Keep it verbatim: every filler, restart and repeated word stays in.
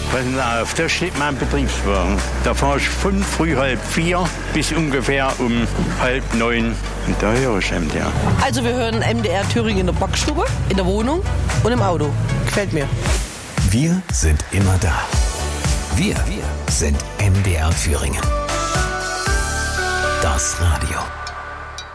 Passen Sie auf, da steht mein Betriebswagen. Da fahre ich von früh halb vier bis ungefähr um halb neun. Und da höre ich M D R. Also wir hören M D R Thüringen in der Backstube, in der Wohnung und im Auto. Gefällt mir. Wir sind immer da. Wir, wir sind M D R Thüringen. Das Radio.